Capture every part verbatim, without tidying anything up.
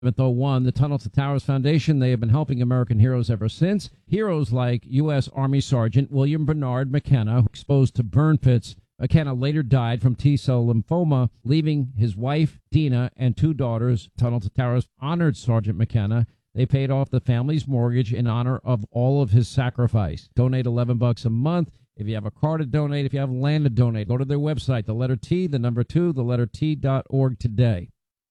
oh one, the Tunnel to Towers Foundation, they have been helping American heroes ever since. Heroes like U S. Army Sergeant William Bernard McKenna, exposed to burn pits. McKenna later died from T-cell lymphoma, leaving his wife, Dina, and two daughters. Tunnel to Towers honored Sergeant McKenna. They paid off the family's mortgage in honor of all of his sacrifice. Donate eleven bucks a month. If you have a car to donate, if you have land to donate, go to their website, the letter T, the number two, the letter T dot org today.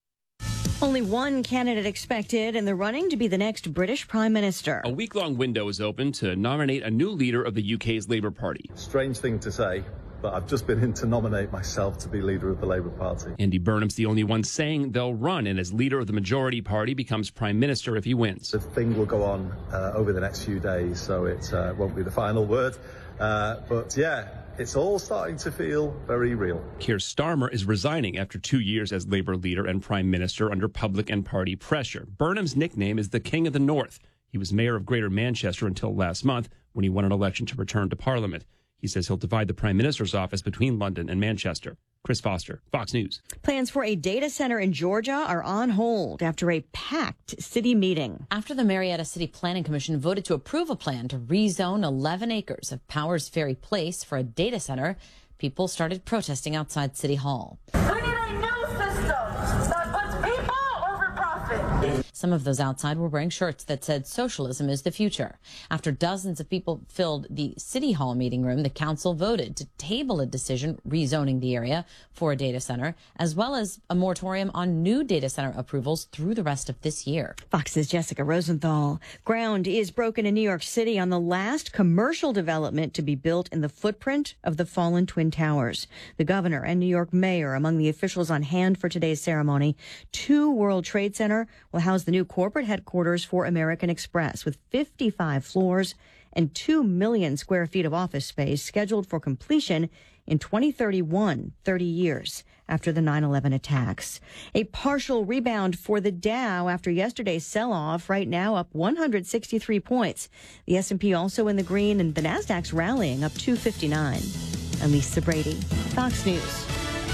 Only one candidate expected in the running to be the next British Prime Minister. A week-long window is open to nominate a new leader of the U K's Labour Party. Strange thing to say, but I've just been in to nominate myself to be leader of the Labour Party. Andy Burnham's the only one saying they'll run, and as leader of the majority party, becomes Prime Minister if he wins. The thing will go on uh, over the next few days, so it uh, won't be the final word. Uh, but yeah, it's all starting to feel very real. Keir Starmer is resigning after two years as Labour leader and Prime Minister under public and party pressure. Burnham's nickname is the King of the North. He was mayor of Greater Manchester until last month when he won an election to return to Parliament. He says he'll divide the Prime Minister's office between London and Manchester. Chris Foster, Fox News. Plans for a data center in Georgia are on hold after a packed city meeting. After the Marietta City Planning Commission voted to approve a plan to rezone eleven acres of Powers Ferry Place for a data center, people started protesting outside City Hall. We need a new system that puts people over profit. Some of those outside were wearing shirts that said socialism is the future. After dozens of people filled the City Hall meeting room, the council voted to table a decision rezoning the area for a data center, as well as a moratorium on new data center approvals through the rest of this year. Fox's Jessica Rosenthal. Ground is broken in New York City on the last commercial development to be built in the footprint of the fallen Twin Towers. The governor and New York mayor among the officials on hand for today's ceremony. Two World Trade Center will house the new corporate headquarters for American Express with fifty-five floors and two million square feet of office space scheduled for completion in twenty thirty-one, thirty years after the nine eleven attacks. A partial rebound for the Dow after yesterday's sell-off, right now up one hundred sixty-three points. The S and P also in the green, and the Nasdaq's rallying up two fifty-nine. Elisa Brady, Fox News.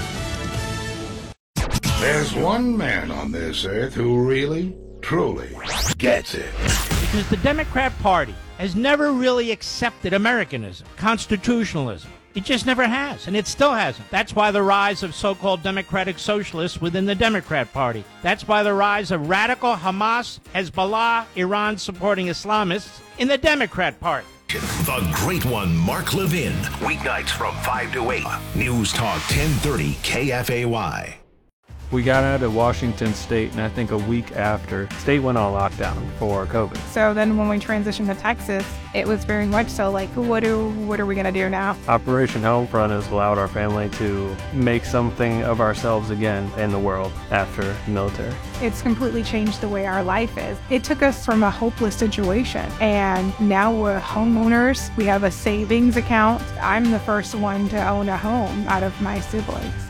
There's one man on this earth who really, truly gets it. Because the Democrat Party has never really accepted Americanism, constitutionalism. It just never has, and it still hasn't. That's why the rise of so-called democratic socialists within the Democrat Party. That's why the rise of radical Hamas, Hezbollah, Iran-supporting Islamists in the Democrat Party. The Great One, Mark Levin. Weeknights from five to eight. News Talk ten thirty K F A Y. We got out of Washington State, and I think a week after, state went on lockdown for COVID. So then when we transitioned to Texas, it was very much so like, what do what are we going to do now? Operation Homefront has allowed our family to make something of ourselves again in the world after the military. It's completely changed the way our life is. It took us from a hopeless situation, and now we're homeowners. We have a savings account. I'm the first one to own a home out of my siblings.